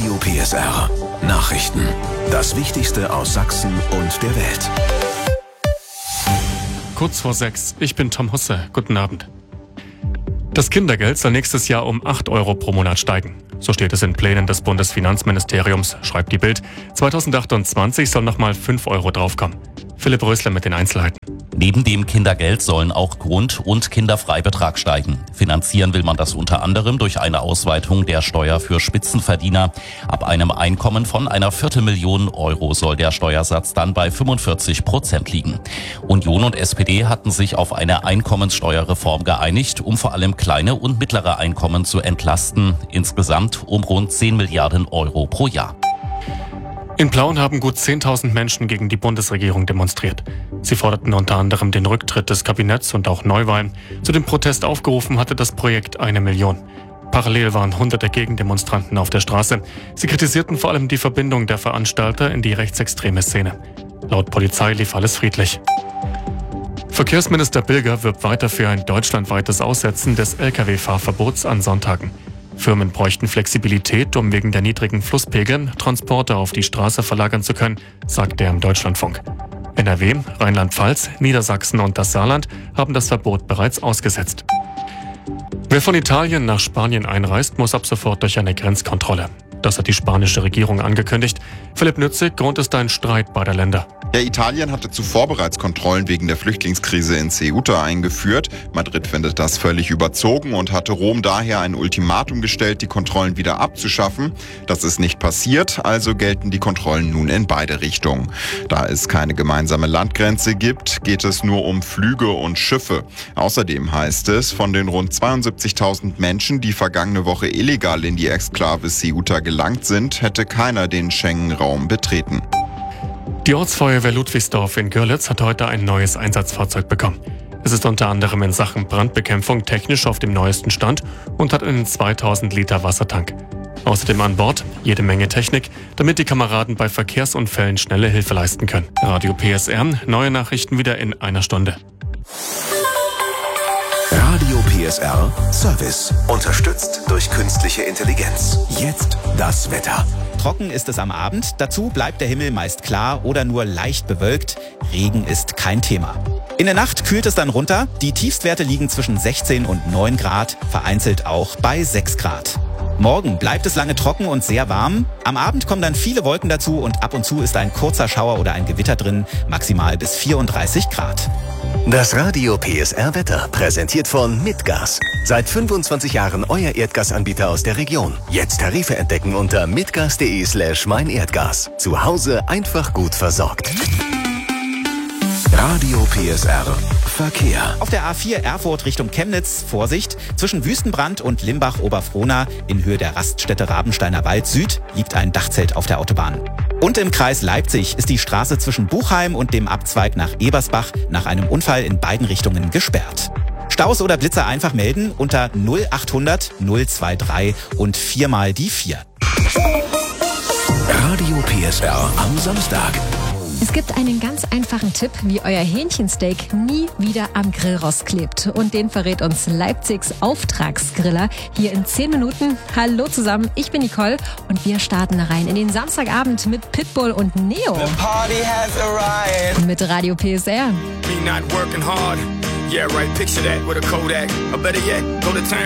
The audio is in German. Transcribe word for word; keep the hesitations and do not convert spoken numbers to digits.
Radio P S R. Nachrichten. Das Wichtigste aus Sachsen und der Welt. Kurz vor sechs. Ich bin Tom Husse. Guten Abend. Das Kindergeld soll nächstes Jahr um acht Euro pro Monat steigen. So steht es in Plänen des Bundesfinanzministeriums, schreibt die Bild. zweitausendachtundzwanzig soll nochmal fünf Euro draufkommen. Philipp Rösler mit den Einzelheiten. Neben dem Kindergeld sollen auch Grund- und Kinderfreibetrag steigen. Finanzieren will man das unter anderem durch eine Ausweitung der Steuer für Spitzenverdiener. Ab einem Einkommen von einer Viertelmillion Euro soll der Steuersatz dann bei fünfundvierzig Prozent liegen. Union und S P D hatten sich auf eine Einkommenssteuerreform geeinigt, um vor allem kleine und mittlere Einkommen zu entlasten. Insgesamt um rund zehn Milliarden Euro pro Jahr. In Plauen haben gut zehntausend Menschen gegen die Bundesregierung demonstriert. Sie forderten unter anderem den Rücktritt des Kabinetts und auch Neuwahlen. Zu dem Protest aufgerufen hatte das Projekt eine Million. Parallel waren hunderte Gegendemonstranten auf der Straße. Sie kritisierten vor allem die Verbindung der Veranstalter in die rechtsextreme Szene. Laut Polizei lief alles friedlich. Verkehrsminister Bilger wirbt weiter für ein deutschlandweites Aussetzen des L K W-Fahrverbots an Sonntagen. Firmen bräuchten Flexibilität, um wegen der niedrigen Flusspegel Transporte auf die Straße verlagern zu können, sagt er im Deutschlandfunk. N R W, Rheinland-Pfalz, Niedersachsen und das Saarland haben das Verbot bereits ausgesetzt. Wer von Italien nach Spanien einreist, muss ab sofort durch eine Grenzkontrolle. Das hat die spanische Regierung angekündigt. Philipp Nützig, Grund ist ein Streit beider Länder. Ja, Italien hatte zuvor bereits Kontrollen wegen der Flüchtlingskrise in Ceuta eingeführt. Madrid findet das völlig überzogen und hatte Rom daher ein Ultimatum gestellt, die Kontrollen wieder abzuschaffen. Das ist nicht passiert, also gelten die Kontrollen nun in beide Richtungen. Da es keine gemeinsame Landgrenze gibt, geht es nur um Flüge und Schiffe. Außerdem heißt es, von den rund zweiundsiebzigtausend Menschen, die vergangene Woche illegal in die Exklave Ceuta gelangt sind, hätte keiner den Schengen-Raum betreten. Die Ortsfeuerwehr Ludwigsdorf in Görlitz hat heute ein neues Einsatzfahrzeug bekommen. Es ist unter anderem in Sachen Brandbekämpfung technisch auf dem neuesten Stand und hat einen zweitausend Liter Wassertank. Außerdem an Bord jede Menge Technik, damit die Kameraden bei Verkehrsunfällen schnelle Hilfe leisten können. Radio P S R, neue Nachrichten wieder in einer Stunde. Radio P S R Service. Unterstützt durch künstliche Intelligenz. Jetzt das Wetter. Trocken ist es am Abend, dazu bleibt der Himmel meist klar oder nur leicht bewölkt. Regen ist kein Thema. In der Nacht kühlt es dann runter, die Tiefstwerte liegen zwischen sechzehn und neun Grad, vereinzelt auch bei sechs Grad. Morgen bleibt es lange trocken und sehr warm. Am Abend kommen dann viele Wolken dazu und ab und zu ist ein kurzer Schauer oder ein Gewitter drin, maximal bis vierunddreißig Grad. Das Radio P S R Wetter, präsentiert von Mitgas. Seit fünfundzwanzig Jahren euer Erdgasanbieter aus der Region. Jetzt Tarife entdecken unter mitgas.de slash meinerdgas. Zu Hause einfach gut versorgt. Radio P S R Verkehr. Auf der A vier Erfurt Richtung Chemnitz, Vorsicht, zwischen Wüstenbrand und Limbach-Oberfrohna in Höhe der Raststätte Rabensteiner Wald Süd liegt ein Dachzelt auf der Autobahn. Und im Kreis Leipzig ist die Straße zwischen Buchheim und dem Abzweig nach Ebersbach nach einem Unfall in beiden Richtungen gesperrt. Staus oder Blitzer einfach melden unter null achthundert null drei drei und viermal die vier. Radio P S R am Samstag. Es gibt einen ganz einfachen Tipp, wie euer Hähnchensteak nie wieder am Grillrost klebt. Und den verrät uns Leipzigs Auftragsgriller hier in zehn Minuten. Hallo zusammen, ich bin Nicole und wir starten rein in den Samstagabend mit Pitbull und Neo. The party has arrived. Mit Radio P S R. Me not working hard. Yeah, right, picture that with a Kodak. Or better yet, go to town.